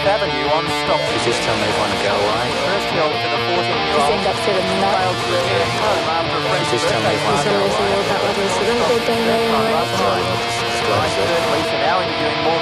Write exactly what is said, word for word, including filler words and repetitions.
Fifth Avenue on Stockton. He's just telling everyone to go away. First hill for the fourteen-year-old. Just end up feeling that. Failed to return home after a friend's He's just telling everyone to go away. That was a little bit birthday. Last night, Disclose it. Police are now interviewing more